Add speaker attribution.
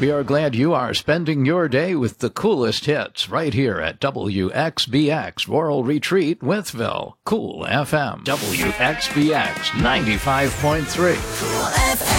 Speaker 1: We are glad you are spending your day with the coolest hits right here at WXBX Rural Retreat, Withville. Cool FM. WXBX 95.3. Cool FM.